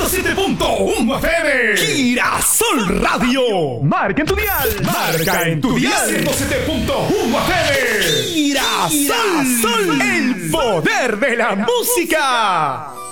107.1 FM. Girasol Radio. Marca en tu dial. Marca en tu dial. 107.1 FM. Girasol. El poder de la música.